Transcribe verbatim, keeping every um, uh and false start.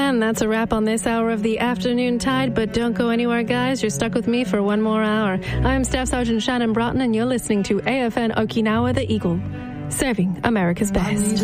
And that's a wrap on this hour of the Afternoon Tide, but don't go anywhere, guys. You're stuck with me for one more hour. I'm Staff Sergeant Shannon Broughton, and you're listening to A F N Okinawa, the Eagle, serving America's best.